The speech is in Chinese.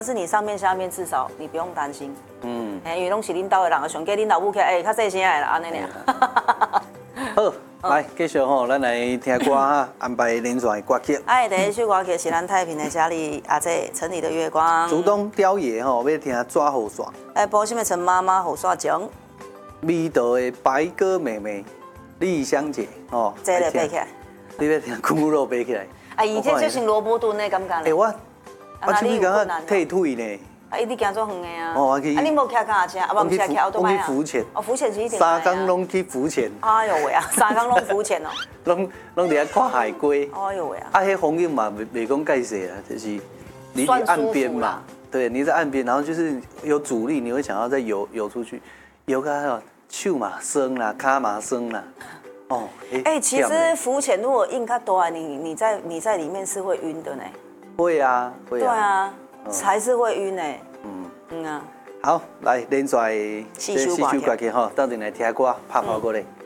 是你上面下面至少你不用担心。因为拢是领导的人，上计领导母起来，较细声的啦，安尼尔。 好，来继续吼，咱来听歌哈，安排连续的歌曲。 第一首歌曲是咱太平的家里阿姐《城里的月光》。 主动雕爷吼，要听抓好耍。 播什么陈妈妈好耍情。 味道的白鸽妹妹，丽香姐吼。 这个背起来。 你要听咕肉背起来。 伊这就像萝卜炖的感觉。 我手机感觉退退呢。 你行做远的啊？ 我去。 你无骑脚踏车，无骑骑奥多麦啊？ 我去浮潜。 浮潜是一定。 三工拢去浮潜。 哎呦喂啊！三工拢浮潜哦。 拢伫遐看海龟。 哎呦喂啊！ 迄风景嘛，袂讲介绍啦，就是你在岸边嘛。对，你在岸边，然后就是有阻力，你会想要再游出去，游个手嘛酸啦，脚嘛酸啦。 其实浮潜如果硬较大，你在里面是会晕的呢。 会啊，会啊。 对啊。才是会晕呢。啊。 好，来连续四首歌曲吼，等阵来听歌，拍跑过来。